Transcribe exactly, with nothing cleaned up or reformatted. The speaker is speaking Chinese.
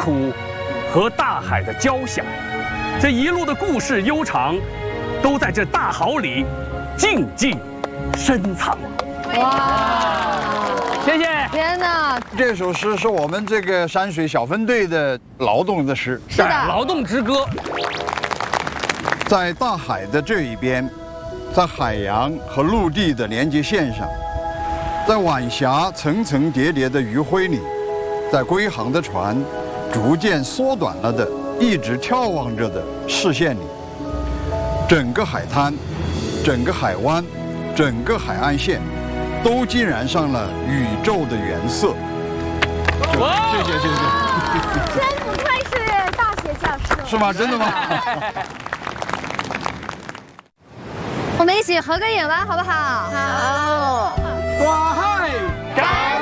苦和大海的交响，这一路的故事悠长，都在这大壕里静静深藏。 哇！ 谢谢。 天哪！ 这首诗是我们这个山水小分队的劳动的诗。 是的， 劳动之歌。 在大海的这一边，在海洋和陆地的连接线上，在晚霞层层叠叠的余晖里，在归航的船逐渐缩短了的一直眺望着的视线里，整个海滩、整个海湾、整个海岸线都浸染上了宇宙的原色。 哇！ 谢谢谢谢。 真不愧是大学教授。 是吗？真的吗？ 我们一起合个影吧，好不好？ 好。 哇嗨！ 干